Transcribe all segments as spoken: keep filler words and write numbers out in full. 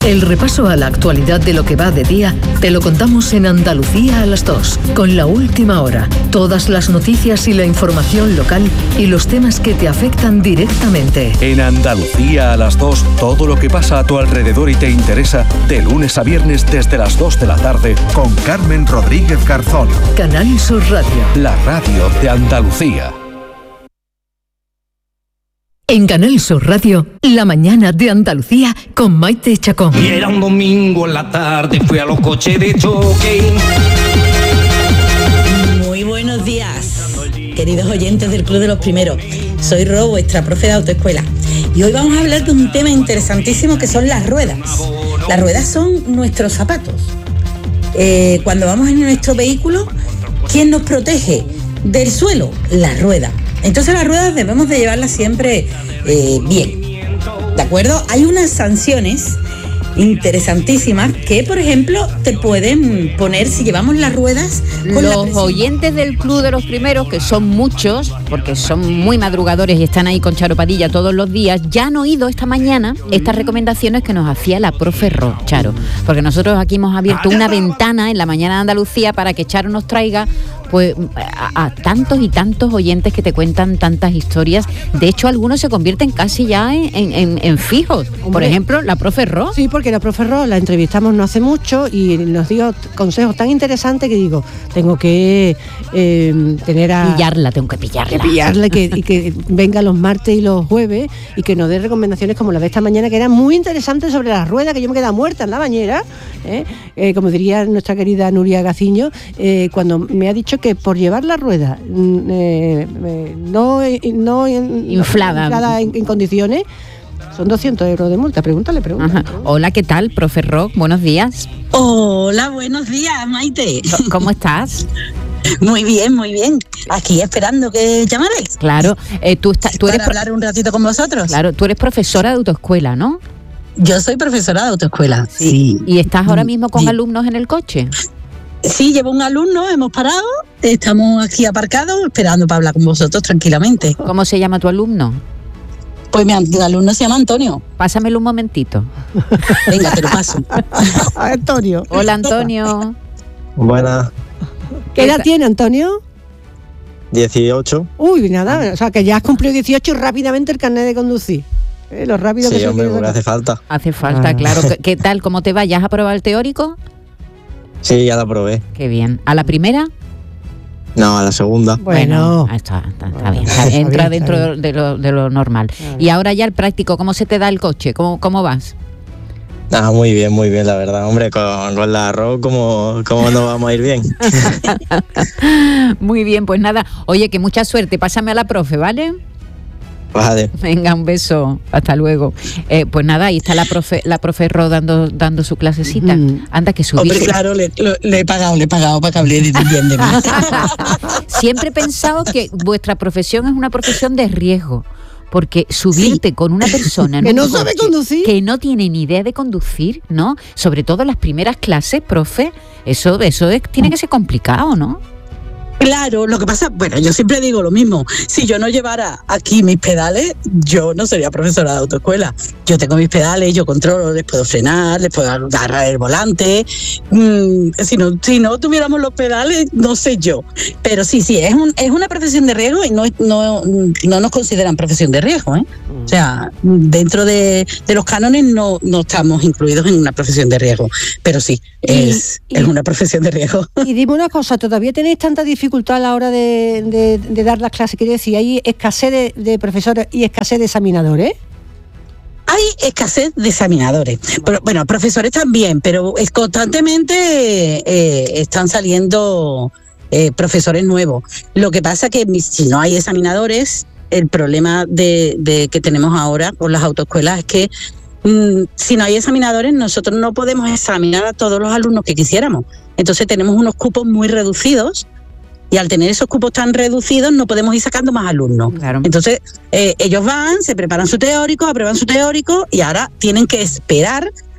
El repaso a la actualidad de lo que va de día te lo contamos en Andalucía a las dos, con La Última Hora. Todas las noticias y la información local y los temas que te afectan directamente. En Andalucía a las dos, todo lo que pasa a tu alrededor y te interesa, de lunes a viernes desde las dos de la tarde, con Carmen Rodríguez Garzón. Canal Sur Radio. La radio de Andalucía. En Canal Sur Radio, La Mañana de Andalucía con Maite Chacón. Y era un domingo en la tarde, fui a los coches de choque. Muy buenos días, queridos oyentes del Club de los Primeros. Soy Ro, vuestra profe de autoescuela. Y hoy vamos a hablar de un tema interesantísimo que son las ruedas. Las ruedas son nuestros zapatos. Eh, cuando vamos en nuestro vehículo, ¿quién nos protege del suelo? La rueda. Entonces las ruedas debemos de llevarlas siempre eh, bien, ¿de acuerdo? Hay unas sanciones interesantísimas que, por ejemplo, te pueden poner si llevamos las ruedas con los la oyentes del Club de los Primeros, que son muchos, porque son muy madrugadores y están ahí con Charo Padilla todos los días, ya han oído esta mañana estas recomendaciones que nos hacía la profe Ro, Charo, porque nosotros aquí hemos abierto una ventana en la mañana de Andalucía para que Charo nos traiga pues a, a tantos y tantos oyentes que te cuentan tantas historias. De hecho, algunos se convierten casi ya en, en, en fijos. Hombre. Por ejemplo, la profe Ro. Sí, porque la profe Ro la entrevistamos no hace mucho y nos dio consejos tan interesantes que digo, tengo que eh, tener a... Pillarla, tengo que pillarla. Que pillarla que, y que venga los martes y los jueves y que nos dé recomendaciones como la de esta mañana, que eran muy interesantes sobre las ruedas, que yo me quedaba muerta en la bañera, ¿eh? Eh, como diría nuestra querida Nuria Gaciño, eh, cuando me ha dicho que por llevar la rueda eh, eh, no, no inflada, inflada en, en condiciones, son doscientos euros de multa. Pregúntale, pregúntale. Ajá. Hola, ¿qué tal, profe Rock? Buenos días. Hola, buenos días, Maite. ¿Cómo estás? Muy bien, muy bien. Aquí esperando que llamaréis. Claro, eh, tú, está, tú eres eres... Para hablar un ratito con vosotros. Claro, tú eres profesora de autoescuela, ¿no? Yo soy profesora de autoescuela, sí. sí. ¿Y estás ahora mismo con sí. alumnos en el coche? Sí, llevo un alumno, hemos parado, estamos aquí aparcados esperando para hablar con vosotros tranquilamente. ¿Cómo se llama tu alumno? Pues mi alumno se llama Antonio. Pásamelo un momentito. Venga, te lo paso. Antonio. Hola, Antonio. Buenas. ¿Qué edad tiene, Antonio? dieciocho. Uy, nada, o sea, que ya has cumplido dieciocho y rápidamente el carnet de conducir. Eh, lo rápido sí, que hombre, porque hace falta. Hace falta, ah. claro. ¿Qué, ¿Qué tal? ¿Cómo te va? ¿Ya has aprobado el teórico? Sí, ya la probé. Qué bien. ¿A la primera? No, a la segunda. Bueno, bueno está, está, está bien. Está, entra bien, dentro bien. De, lo, de lo normal. Ah. Y ahora ya el práctico, ¿cómo se te da el coche? ¿Cómo, cómo vas? Ah, muy bien, muy bien, la verdad. Hombre, con, con la arroz, ¿cómo, ¿cómo no vamos a ir bien? Muy bien, pues nada. Oye, que mucha suerte. Pásame a la profe, ¿vale? Vale. Venga, un beso. Hasta luego. Eh, pues nada, ahí está la profe, la profe Ro dando, dando su clasecita. Mm. Anda, que subir. Hombre, claro, le, le he pagado, le he pagado para que hable bien de mí. Siempre he pensado que vuestra profesión es una profesión de riesgo. Porque subirte sí. con una persona que no sabe conducir, que no tiene ni idea de conducir, ¿no? Sobre todo en las primeras clases, profe, eso, eso es, tiene que ser complicado, ¿no? Claro, lo que pasa, bueno, yo siempre digo lo mismo, si yo no llevara aquí mis pedales, yo no sería profesora de autoescuela. Yo tengo mis pedales, yo controlo, les puedo frenar, les puedo agarrar el volante. Mm, si no, si no tuviéramos los pedales, no sé yo. Pero sí, sí, es un, es una profesión de riesgo y no, no, no nos consideran profesión de riesgo, ¿eh? O sea, dentro de, de los cánones no, no estamos incluidos en una profesión de riesgo, pero sí, es, y, y, es una profesión de riesgo. Y dime una cosa, ¿todavía tenéis tanta dificultad a la hora de, de, de dar las clases? Quiero decir, ¿hay escasez de, de profesores y escasez de examinadores? Hay escasez de examinadores. Pero, bueno, profesores también, pero es constantemente eh, están saliendo eh, profesores nuevos. Lo que pasa que si no hay examinadores, el problema de, de que tenemos ahora con las autoescuelas es que mmm, si no hay examinadores, nosotros no podemos examinar a todos los alumnos que quisiéramos. Entonces tenemos unos cupos muy reducidos. Y al tener esos cupos tan reducidos no podemos ir sacando más alumnos. Claro. Entonces eh, ellos van, se preparan su teórico, aprueban su teórico y ahora tienen que esperar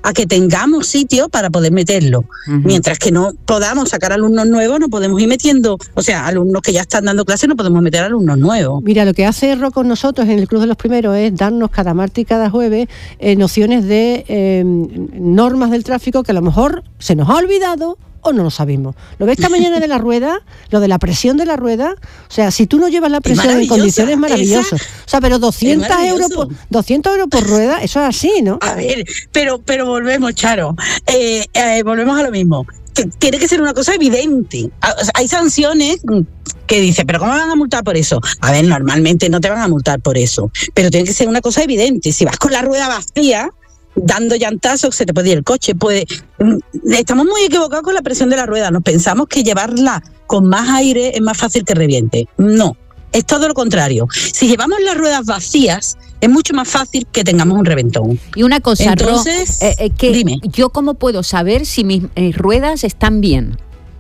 a que tengamos sitio para poder meterlo. Uh-huh. Mientras que no podamos sacar alumnos nuevos, no podemos ir metiendo, o sea, alumnos que ya están dando clases, no podemos meter alumnos nuevos. Mira, lo que hace Ro con nosotros en el Club de los Primeros es darnos cada martes y cada jueves eh, nociones de eh, normas del tráfico que a lo mejor se nos ha olvidado o no lo sabemos. Lo ves esta mañana de la rueda, lo de la presión de la rueda, o sea, si tú no llevas la presión en condiciones, es maravilloso. Esa, o sea, pero doscientos euros por, doscientos euros por rueda, eso es así, ¿no? A ver, pero, pero volvemos, Charo, eh, eh, volvemos a lo mismo. Que tiene que ser una cosa evidente. O sea, hay sanciones que dice, pero ¿cómo van a multar por eso? A ver, normalmente no te van a multar por eso, pero tiene que ser una cosa evidente. Si vas con la rueda vacía, dando llantazos, se te puede ir el coche. Puede... Estamos muy equivocados con la presión de la rueda. Nos pensamos que llevarla con más aire es más fácil que reviente. No, es todo lo contrario. Si llevamos las ruedas vacías, es mucho más fácil que tengamos un reventón. Y una cosa, Entonces, Ro, eh, eh, que dime. ¿yo cómo puedo saber si mis, mis ruedas están bien?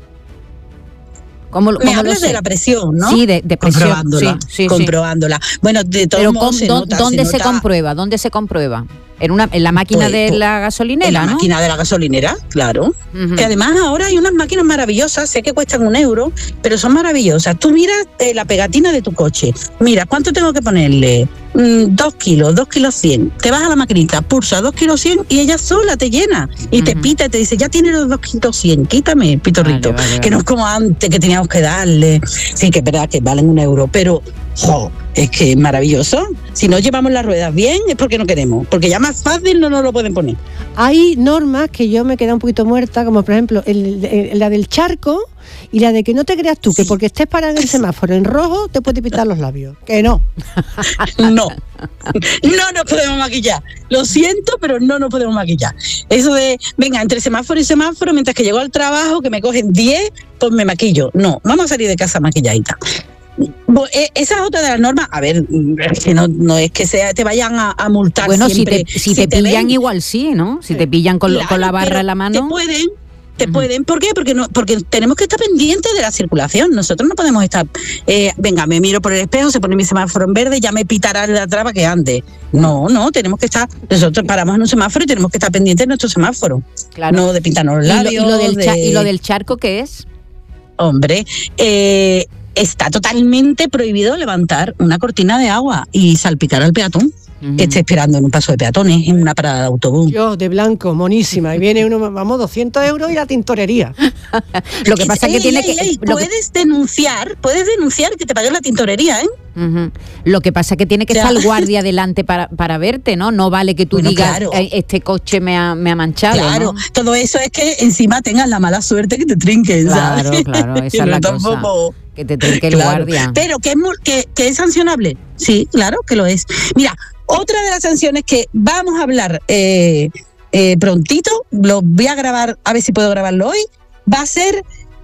¿Cómo, Me cómo hablas de la presión, ¿no? Sí, de, de presión. Comprobándola, sí, sí, comprobándola. Sí. Bueno, de todos Pero modos con, se do, nota, ¿dónde se, se nota... comprueba? ¿Dónde se comprueba? En una en la máquina pues, de pues, la gasolinera, en la ¿no? máquina de la gasolinera, claro. Uh-huh. Que además ahora hay unas máquinas maravillosas, sé que cuestan un euro, pero son maravillosas. Tú miras eh, la pegatina de tu coche, mira, ¿cuánto tengo que ponerle? Mm, dos kilos, dos kilos cien. Te vas a la maquinita, pulsa dos kilos cien y ella sola te llena. Y uh-huh. te pita y te dice, ya tiene los dos kilos cien, quítame, pitorrito. Vale, vale, que vale. No es como antes que teníamos que darle. Sí, que es verdad que valen un euro, pero... Jo, es que es maravilloso. Si no llevamos las ruedas bien es porque no queremos, porque ya más fácil no nos lo pueden poner. Hay normas que yo me quedé un poquito muerta, como por ejemplo el, el, la del charco y la de que no te creas tú, sí. que porque estés parado en el semáforo en rojo te puede pitar los labios. Que no. No, no nos podemos maquillar. Lo siento, pero no nos podemos maquillar. Eso de, venga, entre semáforo y semáforo, mientras que llego al trabajo, que me cogen diez, pues me maquillo. No, vamos a salir de casa maquilladita. Esa es otra de las normas. A ver, que no, no es que sea, te vayan a, a multar. Bueno, siempre. si te, si si te, te pillan ven, igual sí, ¿no? Si te pillan con, claro, con la barra en la mano. Te pueden, te uh-huh. pueden. ¿Por qué? Porque no, porque tenemos que estar pendientes de la circulación. Nosotros no podemos estar, eh, venga, me miro por el espejo, se pone mi semáforo en verde, ya me pitará el de atrás para que ande. No, no, tenemos que estar, nosotros paramos en un semáforo y tenemos que estar pendientes de nuestro semáforo. Claro. No de pintarnos los labios. ¿Y lo, y lo, del, de... cha- ¿Y lo del charco qué es? Hombre, eh... está totalmente prohibido levantar una cortina de agua y salpicar al peatón uh-huh. que esté esperando en un paso de peatones, en una parada de autobús. Yo, de blanco, monísima, y viene uno, vamos, doscientos euros y la tintorería. Lo que pasa es que ey, tiene ey, que... Ey, puedes que... denunciar, puedes denunciar que te paguen la tintorería, ¿eh? Uh-huh. Lo que pasa es que tiene que estar el guardia delante para, para verte, ¿no? No vale que tú bueno, digas, claro. este coche me ha, me ha manchado, claro, ¿no? Todo eso es que encima tengas la mala suerte que te trinquen, claro, ¿sabes? Claro, claro, esa es la tampoco... cosa. Que te trinque el claro. guardia. Pero que es, que, que es sancionable. Sí, claro que lo es. Mira, otra de las sanciones que vamos a hablar eh, eh, prontito, lo voy a grabar, a ver si puedo grabarlo hoy, va a ser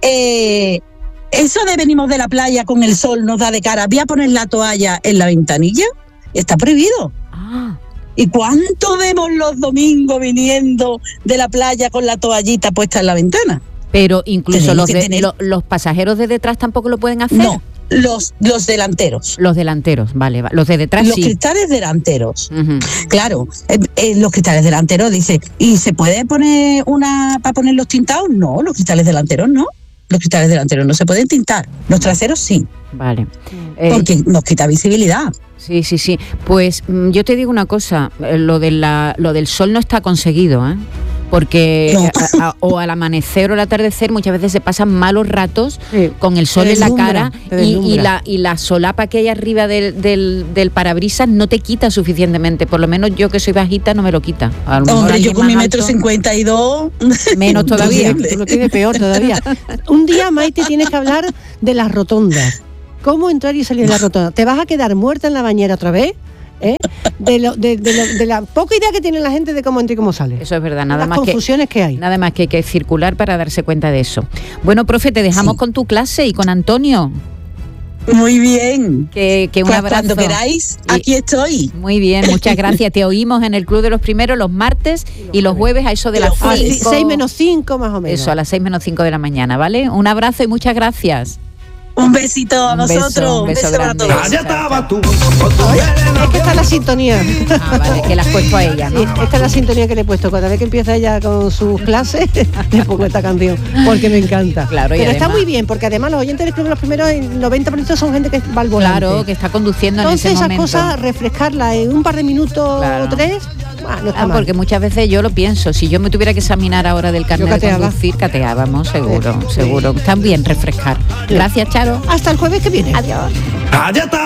eh, eso de venimos de la playa con el sol, nos da de cara, voy a poner la toalla en la ventanilla, está prohibido. Ah. ¿Y cuánto vemos los domingos viniendo de la playa con la toallita puesta en la ventana? Pero incluso los, de, lo, los pasajeros de detrás tampoco lo pueden hacer. No, los, los delanteros. Los delanteros, vale, vale. Los de detrás los sí. Los cristales delanteros. Uh-huh. Claro, eh, eh, los cristales delanteros, dice, ¿y se puede poner una para poner los tintados? No, los cristales delanteros no. Los cristales delanteros no se pueden tintar. Los traseros sí. Vale. Porque eh, nos quita visibilidad. Sí, sí, sí. Pues yo te digo una cosa, lo de la, lo del sol no está conseguido, ¿eh? Porque no. a, a, o al amanecer o al atardecer muchas veces se pasan malos ratos sí. con el sol en la cara y, y, la, y la solapa que hay arriba del, del, del parabrisas no te quita suficientemente. Por lo menos yo que soy bajita no me lo quita. Hombre, yo con mi metro cincuenta y dos... Menos todavía. Tú lo tienes peor todavía. Un día, Maite, tienes que hablar de las rotondas. ¿Cómo entrar y salir de la rotonda? ¿Te vas a quedar muerta en la bañera otra vez? ¿Eh? De, lo, de, de, lo, de la poca idea que tiene la gente de cómo entra y cómo sale. Eso es verdad, nada Las más confusiones que, que hay. Nada más que hay que circular para darse cuenta de eso. Bueno, profe, te dejamos sí. con tu clase y con Antonio. Muy bien. Que, que un pues abrazo. Cuando queráis, aquí estoy. Muy bien, muchas gracias. Te oímos en el Club de los Primeros los martes y los jueves a eso de las seis menos cinco más o menos. Eso, a las seis menos cinco de la mañana, ¿vale? Un abrazo y muchas gracias. Un besito a Un vosotros, beso, un un beso beso para grande. todos. Allá estaba tú, con tu melena Es que esta es la sintonía. Ah, vale, que la has puesto a ella, ¿no? Sí, esta es la sintonía que le he puesto. Cada vez que empieza ella con sus clases, le pongo esta canción, porque me encanta. Claro, y Pero está además- muy bien, porque además los oyentes del Club de los Primeros, el noventa por ciento son gente que va al volante. Claro, que está conduciendo Entonces en ese esas momento. cosas, refrescarla en un par de minutos Claro. o tres, ah, no está Ah, mal. porque muchas veces yo lo pienso, si yo me tuviera que examinar ahora del carnet de cateaba. conducir, cateábamos, seguro, Sí. seguro. También refrescar. Gracias, Charo. Hasta el jueves que viene. Adiós. Allá está